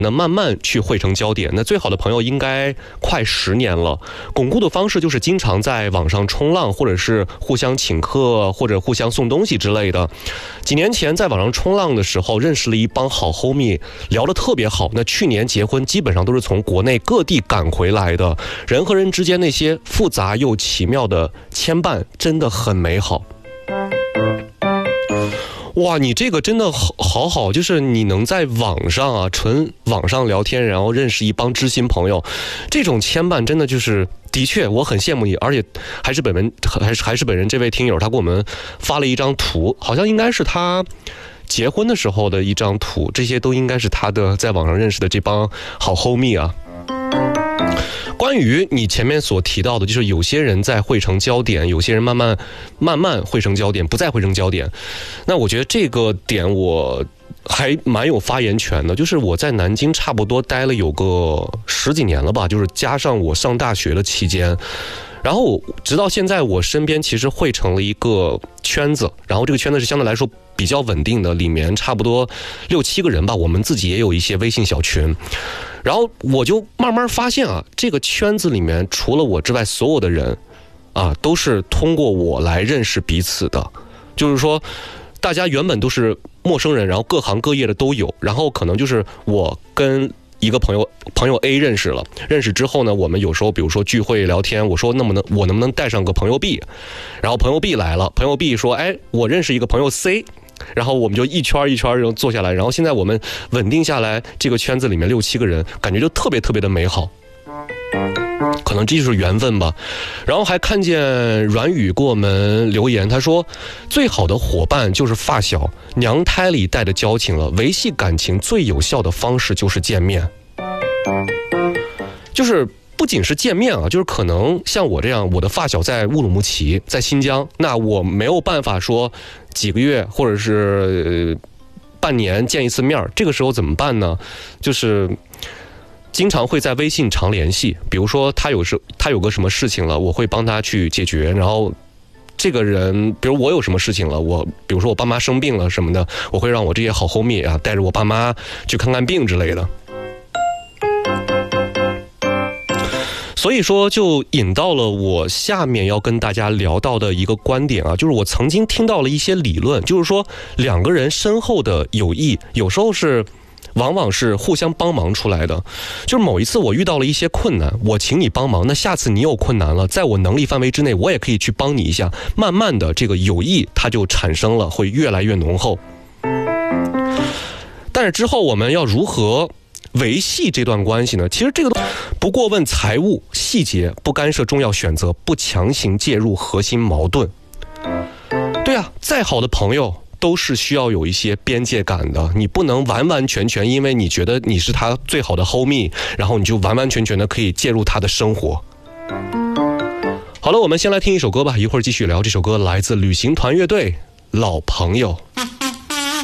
那慢慢去汇成焦点。那最好的朋友应该快10年了。巩固的方式就是经常在网上冲浪，或者是互相请客，或者互相送东西之类的。几年前在网上冲浪的时候，认识了一帮好 homie， 聊得特别好。那去年结婚基本上都是从国内各地赶回来的，人和人之间那些复杂又奇妙的牵绊真的很美好。哇，你这个真的好，就是你能在网上啊，纯网上聊天，然后认识一帮知心朋友，这种牵绊真的就是的确我很羡慕你。而且还是本人这位听友，他给我们发了一张图，好像应该是他结婚的时候的一张图，这些都应该是他的在网上认识的这帮好 homie 啊。关于你前面所提到的，就是有些人在汇成焦点，有些人慢慢汇成焦点，不再汇成焦点。那我觉得这个点我还蛮有发言权的，就是我在南京差不多待了有个10几年了吧，就是加上我上大学的期间。然后直到现在，我身边其实汇成了一个圈子，然后这个圈子是相对来说比较稳定的，里面差不多6、7个人吧，我们自己也有一些微信小群。然后我就慢慢发现啊，这个圈子里面除了我之外，所有的人啊都是通过我来认识彼此的。就是说大家原本都是陌生人，然后各行各业的都有，然后可能就是我跟一个朋友 A 认识了，认识之后呢，我们有时候比如说聚会聊天，我说我能不能带上个朋友 B， 然后朋友 B 来了，朋友 B 说哎，我认识一个朋友 C， 然后我们就一圈一圈坐下来，然后现在我们稳定下来，这个圈子里面6、7个人，感觉就特别的美好。可能这就是缘分吧。然后还看见阮宇给我们留言，他说最好的伙伴就是发小，娘胎里带的交情了，维系感情最有效的方式就是见面。就是不仅是见面啊，就是可能像我这样，我的发小在乌鲁木齐，在新疆，那我没有办法说几个月或者是半年见一次面，这个时候怎么办呢？就是经常会在微信常联系，比如说他有个什么事情了，我会帮他去解决。然后这个人，比如我有什么事情了，比如说我爸妈生病了什么的，我会让我这些好 homie 啊带着我爸妈去看看病之类的。所以说就引到了我下面要跟大家聊到的一个观点啊，就是我曾经听到了一些理论，就是说两个人深厚的友谊有时候是往往是互相帮忙出来的。就是某一次我遇到了一些困难，我请你帮忙，那下次你有困难了，在我能力范围之内，我也可以去帮你一下，慢慢的这个友谊它就产生了，会越来越浓厚。但是之后我们要如何维系这段关系呢？其实这个不过问财务细节，不干涉重要选择，不强行介入核心矛盾。对啊，再好的朋友都是需要有一些边界感的，你不能完完全全因为你觉得你是他最好的 homie， 然后你就完完全全的可以介入他的生活。好了，我们先来听一首歌吧，一会儿继续聊。这首歌来自旅行团乐队《老朋友》。